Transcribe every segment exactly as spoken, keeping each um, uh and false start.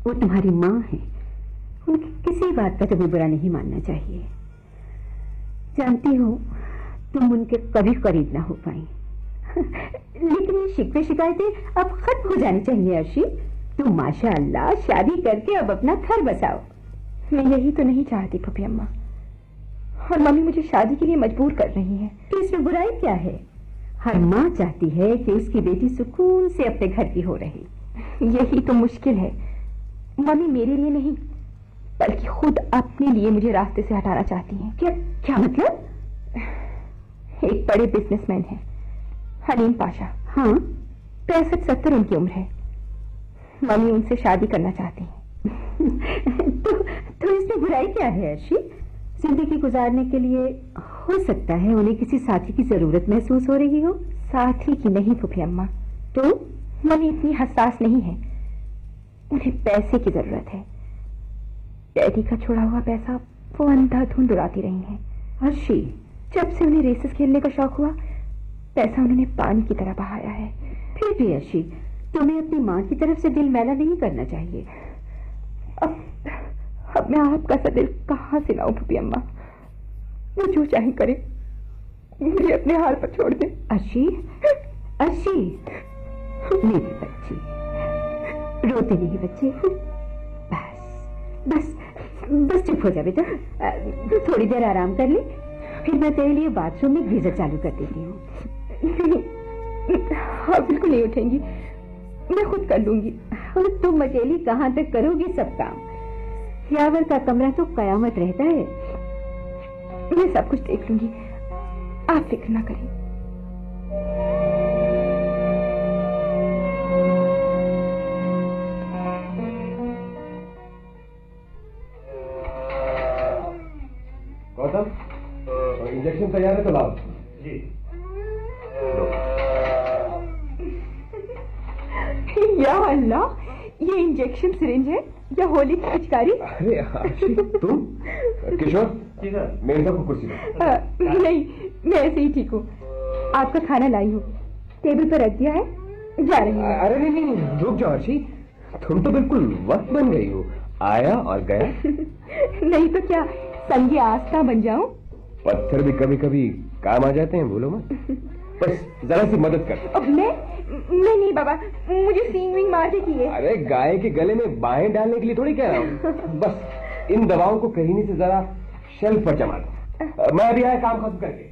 वो तुम्हारी माँ है, उनकी किसी बात का कभी बुरा नहीं मानना चाहिए। जानती हो तुम उनके कभी करीब ना हो पाई। लेकिन ये शिकवे शिकायतें अब खत्म हो जानी चाहिए अर्शी। तुम माशाअल्लाह शादी करके अब अपना घर बसाओ। मैं यही तो नहीं चाहती फूफी अम्मा, और मम्मी मुझे शादी के लिए मजबूर कर रही है। तो इसमें बुराई क्या है? हर माँ चाहती है कि उसकी बेटी सुकून से अपने घर की हो रहे। यही तो मुश्किल है। मम्मी मेरे लिए नहीं बल्कि खुद अपने लिए मुझे रास्ते से हटाना चाहती हैं। क्या क्या मतलब? एक बड़े बिजनेसमैन हैं, हलीम पाशा। हाँ, पैंसठ सत्तर उनकी उम्र है। मम्मी उनसे शादी करना चाहती हैं। तो, तो इसमें बुराई क्या है अर्शी? जिंदगी गुजारने के लिए हो सकता है उन्हें किसी साथी की जरूरत महसूस हो रही हो। साथी की नहीं फूफी अम्मा, तो मम्मी इतनी हसास नहीं है। उन्हें पैसे की जरूरत है। डैडी का छोड़ा हुआ पैसा वो अंधाधुंध उड़ाती रही हैं। अर्शी, जब से उन्हें रेसेस खेलने का शौक हुआ पैसा उन्होंने पानी की तरह बहाया है। फिर भी अर्शी, तुम्हें अपनी माँ की तरफ से दिल मैला नहीं करना चाहिए। अब अब मैं आपका सा दिल कहाँ से लाऊं फूफी अम्मा? वो जो चाहे करे, मुझे अपने हाल पर छोड़ दे। अर्शी, अर्शी, मेरी बच्ची, रोते नहीं बच्चे। बस बस बस चुप हो जा बेटा, थोड़ी देर आराम कर ले, फिर मैं तेरे लिए बाथरूम में गीजर चालू कर देती हूँ। हाँ बिल्कुल नहीं उठेंगी, मैं खुद कर लूंगी। और तुम अकेली कहाँ तक करोगी सब काम? यावर का कमरा तो कयामत रहता है। मैं सब कुछ देख लूंगी, आप फिक्र ना करें। गौतम, इंजेक्शन तैयार है तो लाओ। जी। या अल्लाह, ये इंजेक्शन सिरिंज है या होली की पिचकारी? अरे आशी, तुम? किशोर, मेरे साथ कुर्सी दो। नहीं, मैं ऐसे ही ठीक हूँ। आपका खाना लाई हूँ, टेबल पर रख दिया है, जा रही हूँ। अरे नहीं नहीं, रुक जाओ आशी, तुम तो बिल्कुल वक्त बन गई हो। आया और गया। नहीं तो क्या संगी आस्था बन जाऊं? पत्थर भी कभी कभी काम आ जाते हैं, भूलो मत। बस जरा सी मदद कर। अब मैं मैं नहीं बाबा, मुझे सींग विंग मार के किए। अरे गाय के गले में बाहें डालने के लिए थोड़ी कह रहा हूँ। बस इन दवाओं को कहीं से जरा शेल्फ पर जमा दो। मैं अभी आया काम खत्म करके।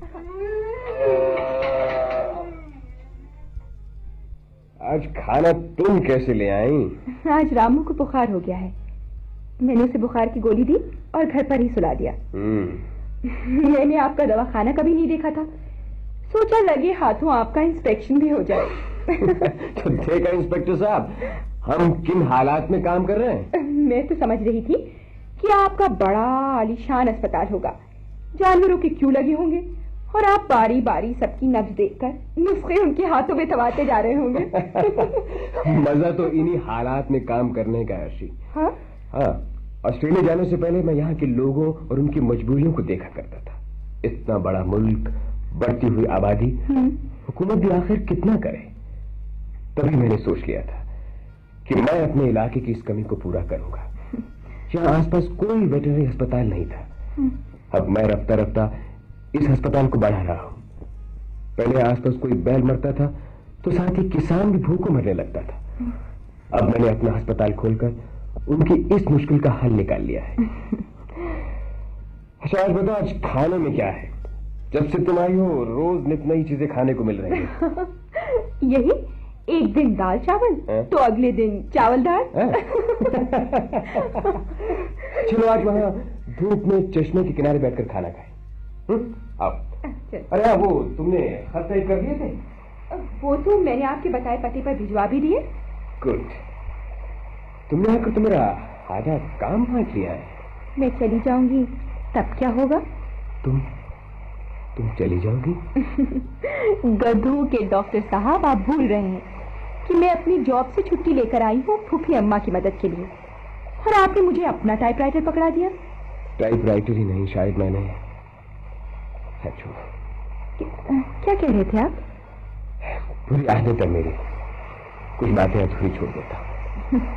आज खाना तुम कैसे ले आई? आज रामू को बुखार हो गया है, मैंने उसे बुखार की गोली दी और घर पर ही सुला दिया। मैंने आपका दवा खाना कभी नहीं देखा था, सोचा लगे हाथों आपका इंस्पेक्शन भी हो जाए। तो देखा इंस्पेक्टर साहब, हम किन हालात में काम कर रहे हैं। मैं तो समझ रही थी कि आपका बड़ा आलीशान अस्पताल होगा, जानवरों के क्यों लगे होंगे और आप बारी बारी सबकी नब्ज देखकर नुस्खे उनके हाथों में थमाते जा रहे होंगे। मजा तो इन्हीं हालात में काम करने का है अर्शी। हाँ हाँ, ऑस्ट्रेलिया जाने से पहले मैं यहाँ के लोगों और उनकी मजबूरियों को देखा करता था। इतना बड़ा मुल्क, बढ़ती हुई आबादी, हुकूमत भी आखिर कितना करे। तभी मैंने सोच लिया था कि मैं अपने इलाके की इस कमी को पूरा करूंगा। यहाँ आसपास कोई वेटरनरी अस्पताल नहीं था। अब मैं रफ्ता रफ्ता इस अस्पताल को बढ़ा रहा हूँ। पहले आसपास कोई बैल मरता था तो साथ ही किसान भी भूखों मरने लगता था। अब मैंने अपना अस्पताल खोलकर उनकी इस मुश्किल का हल निकाल लिया है। अच्छा आज बताओ, आज खाने में क्या है? जब से तुम आई हो रोज नित नई चीजें खाने को मिल रही हैं। यही, एक दिन दाल चावल है? तो अगले दिन चावल दाल। चलो आज वहाँ धूप में चश्मे के किनारे बैठकर खाना खाएं। आओ। अरे हाँ, वो तुमने खत तय कर दिए थे? वो तो मैंने आपके बताए पते पर भिजवा भी दिए। गुड। तुमने आकर तो मेरा आधा काम बांट लिया है। मैं चली जाऊंगी तब क्या होगा? तुम तुम चली जाओगी? गधों के डॉक्टर साहब, आप भूल रहे हैं कि मैं अपनी जॉब से छुट्टी लेकर आई हूँ फूफी अम्मा की मदद के लिए, और आपने मुझे अपना टाइपराइटर पकड़ा दिया। टाइपराइटर ही नहीं, शायद मैंने क्या कह रहे थे आप? पूरी आदत है मेरी, कुछ बातें अधूरी छोड़ देता हूँ।